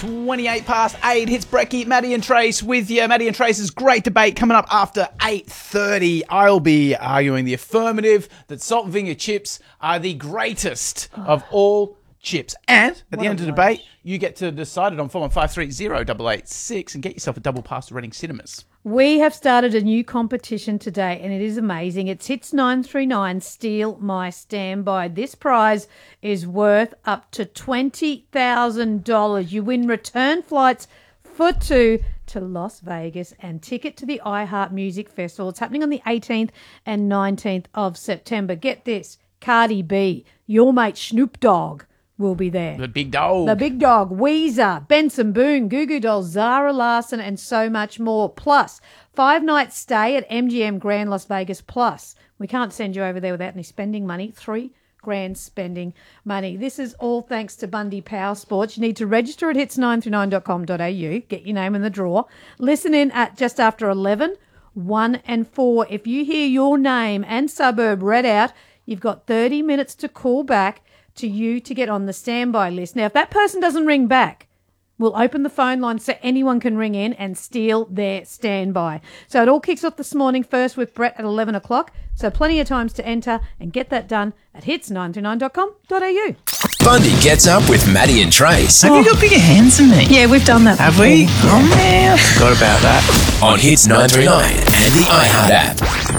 28 past 8. Hits Brecky, Maddie and Trace with you. Maddie and Trace's great debate coming up after 8:30. I'll be arguing the affirmative that salt and vinegar chips are the greatest of all chips. And at the end of the debate, you get to decide it on 41530886 and get yourself a double pass to Reading Cinemas. We have started a new competition today, and it is amazing. It's Hits 939 Steal My Standby. This prize is worth up to $20,000. You win return flights for two to Las Vegas and ticket to the iHeart Music Festival. It's happening on the 18th and 19th of September. Get this, Cardi B, your mate Snoop Dogg will be there. The big dog. The big dog. Weezer, Benson Boone, Goo Goo Dolls, Zara Larsson, and so much more. Plus, 5-night stay at MGM Grand Las Vegas. Plus, we can't send you over there without any spending money. $3,000 spending money. This is all thanks to Bundy Power Sports. You need to register at hits939.com.au. Get your name in the draw. Listen in at just after 11, 1 and 4. If you hear your name and suburb read out, you've got 30 minutes to call back to you to get on the standby list. Now, if that person doesn't ring back, we'll open the phone line so anyone can ring in and steal their standby. So it all kicks off this morning first with Brett at 11 o'clock. So plenty of times to enter and get that done at hits939.com.au. Bundy gets up with Maddie and Trace. Have you got bigger hands than me? Yeah, we've done that Have before. we? Oh, man. I forgot about that. On Hits 939 and the iHeart app.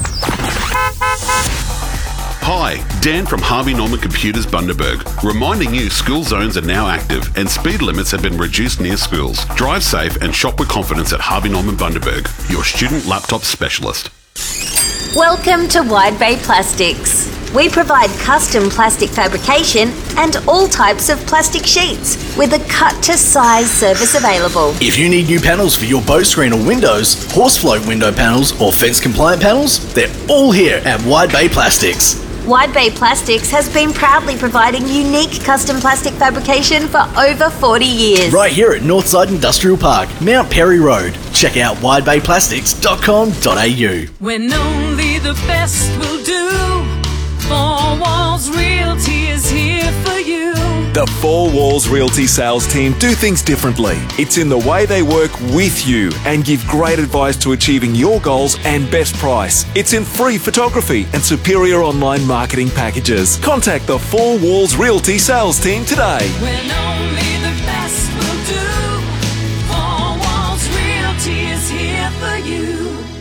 Hi, Dan from Harvey Norman Computers Bundaberg, reminding you school zones are now active and speed limits have been reduced near schools. Drive safe and shop with confidence at Harvey Norman Bundaberg, your student laptop specialist. Welcome to Wide Bay Plastics. We provide custom plastic fabrication and all types of plastic sheets with a cut-to-size service available. If you need new panels for your bow screen or windows, horsefloat window panels or fence-compliant panels, they're all here at Wide Bay Plastics. Wide Bay Plastics has been proudly providing unique custom plastic fabrication for over 40 years. Right here at Northside Industrial Park, Mount Perry Road. Check out widebayplastics.com.au. When only the best will do, Four Walls Realty is here for you. The Four Walls Realty sales team do things differently. It's in the way they work with you and give great advice to achieving your goals and best price. It's in free photography and superior online marketing packages. Contact the Four Walls Realty sales team today. When only the best will do, Four Walls Realty is here for you.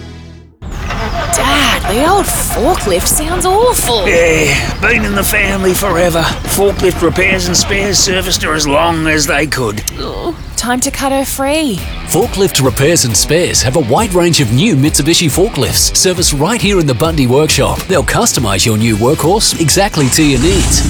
Dad, the old forklift sounds awful. Yeah, been in the family forever. Forklift repairs and spares serviced her as long as they could. Ooh, time to cut her free. Forklift Repairs and Spares have a wide range of new Mitsubishi forklifts serviced right here in the Bundy workshop. They'll customise your new workhorse exactly to your needs.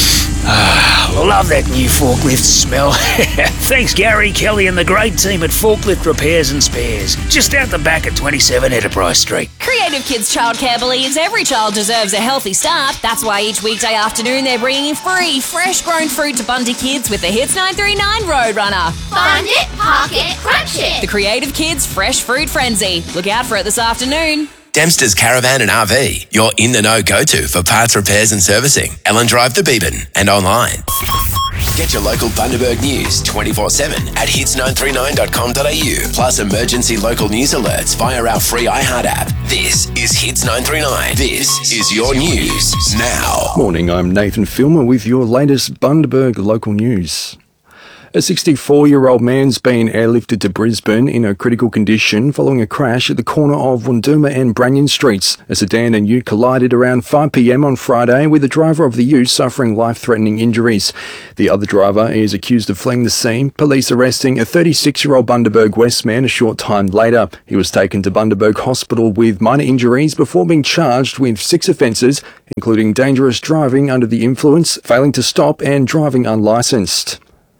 Love that new forklift smell. Thanks Gary, Kelly and the great team at Forklift Repairs and Spares. Just out the back at 27 Enterprise Street. Creative Kids Childcare believes every child deserves a healthy start. That's why each weekday afternoon they're bringing free, fresh-grown fruit to Bundy kids with the Hits 939 Roadrunner. Find it, park it, crunch it. The Creative Kids Fresh Fruit Frenzy. Look out for it this afternoon. Dempster's Caravan and RV, your in-the-know go-to for parts repairs and servicing. Ellen Drive to Beeban and online. Get your local Bundaberg news 24/7 at hits939.com.au. Plus emergency local news alerts via our free iHeart app. This is Hits 939. This is your news now. Morning, I'm Nathan Filmer with your latest Bundaberg local news. A 64-year-old man's been airlifted to Brisbane in a critical condition following a crash at the corner of Wunduma and Branyan Streets. A sedan and ute collided around 5 p.m. on Friday, with the driver of the ute suffering life-threatening injuries. The other driver is accused of fleeing the scene, police arresting a 36-year-old Bundaberg West man a short time later. He was taken to Bundaberg Hospital with minor injuries before being charged with 6 offences, including dangerous driving under the influence, failing to stop and driving unlicensed.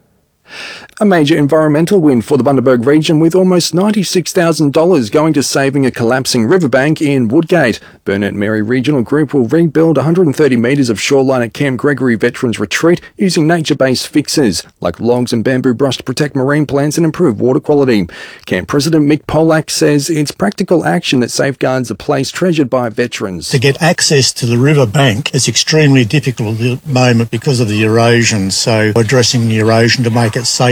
A major environmental win for the Bundaberg region, with almost $96,000 going to saving a collapsing riverbank in Woodgate. Burnett Mary Regional Group will rebuild 130 metres of shoreline at Camp Gregory Veterans Retreat using nature-based fixes, like logs and bamboo brush to protect marine plants and improve water quality. Camp President Mick Polak says it's practical action that safeguards a place treasured by veterans. To get access to the riverbank is extremely difficult at the moment because of the erosion, so addressing the erosion to make it safe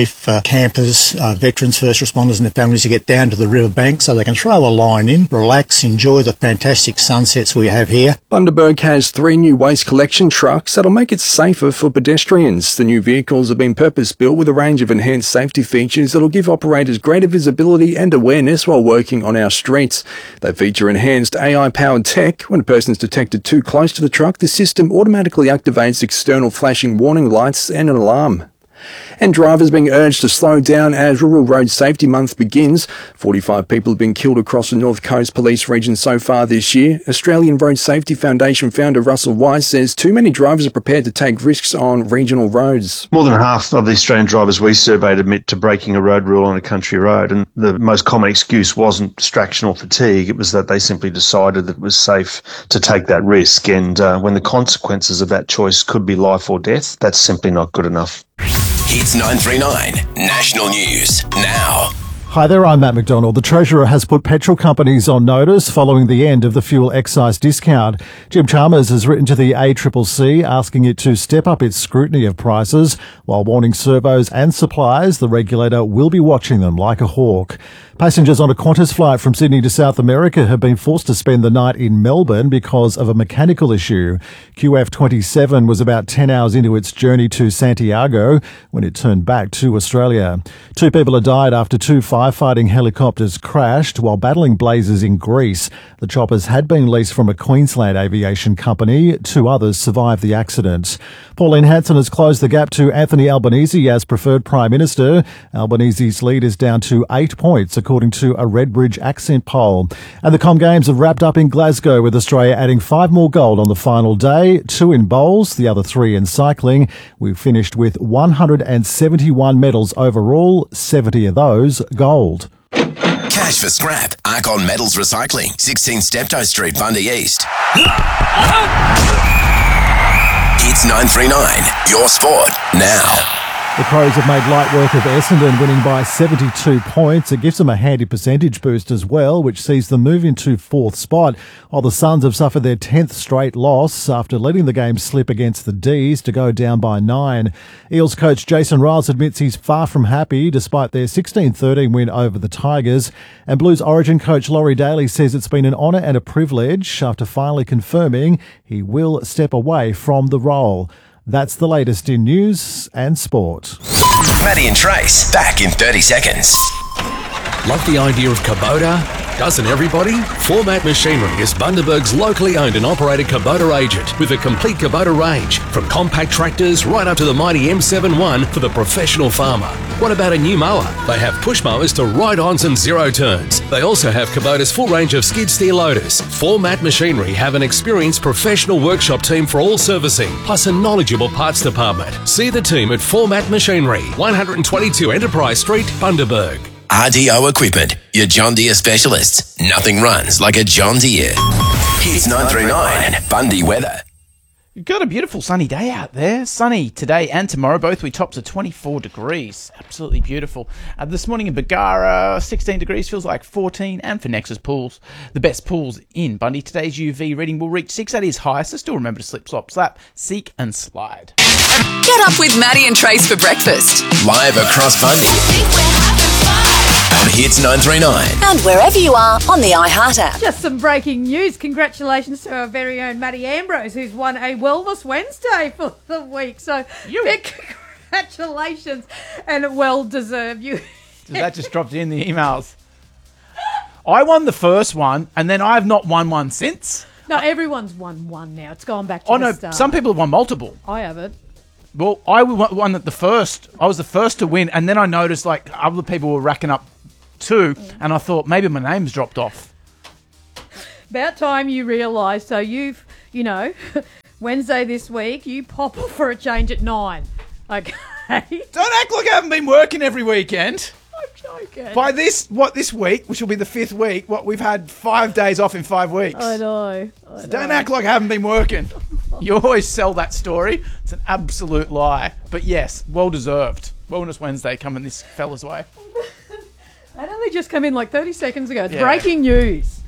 safe campers, veterans, first responders and their families to get down to the riverbank so they can throw a line in, relax, enjoy the fantastic sunsets we have here. Bundaberg has 3 new waste collection trucks that'll make it safer for pedestrians. The new vehicles have been purpose-built with a range of enhanced safety features that'll give operators greater visibility and awareness while working on our streets. They feature enhanced AI-powered tech. When a person is detected too close to the truck, the system automatically activates external flashing warning lights and an alarm. And drivers being urged to slow down as Rural Road Safety Month begins. 45 people have been killed across the North Coast Police region so far this year. Australian Road Safety Foundation founder Russell Weiss says too many drivers are prepared to take risks on regional roads. More than half of the Australian drivers we surveyed admit to breaking a road rule on a country road, and the most common excuse wasn't distraction or fatigue, it was that they simply decided that it was safe to take that risk, and when the consequences of that choice could be life or death, that's simply not good enough. Hits 939 National News now. Hi there, I'm Matt McDonald. The Treasurer has put petrol companies on notice following the end of the fuel excise discount. Jim Chalmers has written to the ACCC asking it to step up its scrutiny of prices while warning servos and suppliers the regulator will be watching them like a hawk. Passengers on a Qantas flight from Sydney to South America have been forced to spend the night in Melbourne because of a mechanical issue. QF27 was about 10 hours into its journey to Santiago when it turned back to Australia. 2 people have died after 2 firefighting helicopters crashed while battling blazes in Greece. The choppers had been leased from a Queensland aviation company. 2 others survived the accident. Pauline Hanson has closed the gap to Anthony Albanese as preferred Prime Minister. Albanese's lead is down to 8 points, according to a Redbridge accent poll. And the Com Games have wrapped up in Glasgow, with Australia adding 5 more gold on the final day, 2 in bowls, the other 3 in cycling. We finished with 171 medals overall, 70 of those gold. Cash for scrap. Arcon Metals Recycling, 16 Steptoe Street, Bundy East. Hits 939, your sport now. The Crows have made light work of Essendon, winning by 72 points. It gives them a handy percentage boost as well, which sees them move into 4th spot, while the Suns have suffered their 10th straight loss after letting the game slip against the D's to go down by 9. Eels coach Jason Riles admits he's far from happy despite their 16-13 win over the Tigers. And Blues Origin coach Laurie Daly says it's been an honour and a privilege after finally confirming he will step away from the role. That's the latest in news and sport. Maddie and Trace, back in 30 seconds. Love the idea of Kubota? Doesn't everybody? Format Machinery is Bundaberg's locally owned and operated Kubota agent with a complete Kubota range, from compact tractors right up to the mighty M71 for the professional farmer. What about a new mower? They have push mowers to ride-ons and zero turns. They also have Kubota's full range of skid steer loaders. Format Machinery have an experienced professional workshop team for all servicing, plus a knowledgeable parts department. See the team at Format Machinery, 122 Enterprise Street, Bundaberg. RDO Equipment, your John Deere specialists. Nothing runs like a John Deere. Hits 939, Bundy weather. You've got a beautiful sunny day out there. Sunny today and tomorrow. Both we tops of 24 degrees. Absolutely beautiful. This morning in Bargara, 16 degrees, feels like 14. And for Nexus Pools, the best pools in Bundy. Today's UV reading will reach 6. That is high, so still remember to slip, slop, slap, seek and slide. Get up with Maddie and Trace for breakfast. Live across Bundy. On Hits 939. And wherever you are on the iHeart app. Just some breaking news. Congratulations to our very own Maddie Ambrose, who's won a Wellness Wednesday for the week. So, big congratulations and well deserved. That just dropped in the emails. I won the first one, and then I have not won one since. No, everyone's won one now. It's gone back to the start. Some people have won multiple. I haven't. Well, I won at the first. I was the first to win, and then I noticed like other people were racking up 2, and I thought maybe my name's dropped off. About time you realised. So you've, Wednesday this week, you pop off for a change at 9. Okay. Don't act like I haven't been working every weekend. I'm joking. By this week, which will be the 5th week, we've had 5 days off in 5 weeks. I know. So don't act like I haven't been working. You always sell that story. It's an absolute lie. But yes, well deserved. Wellness Wednesday coming this fella's way. That only just came in like 30 seconds ago. It's breaking news.